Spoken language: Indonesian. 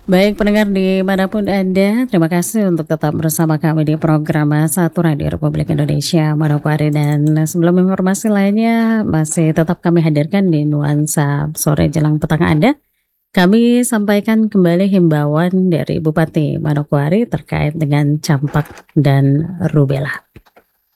Baik pendengar dimanapun Anda, terima kasih untuk tetap bersama kami di program Satu Radio Republik Indonesia Manokwari, dan sebelum informasi lainnya masih tetap kami hadirkan di nuansa sore jelang petang Anda. Kami sampaikan kembali himbauan dari Bupati Manokwari terkait dengan campak dan rubella.